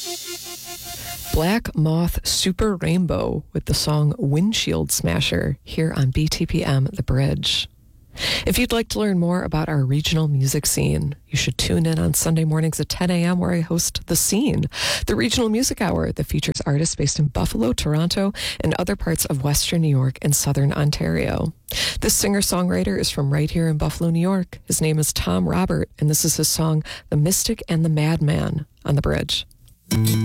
Black Moth Super Rainbow with the song Windshield Smasher here on BTPM The Bridge. If you'd like to learn more about our regional music scene, you should tune in on Sunday mornings at 10 a.m. where I host The Scene, the regional music hour that features artists based in Buffalo, Toronto, and other parts of Western New York and Southern Ontario. This singer-songwriter is from right here in Buffalo, New York. His name is Tom Robert, and this is his song, The Mystic and the Madman, on The Bridge.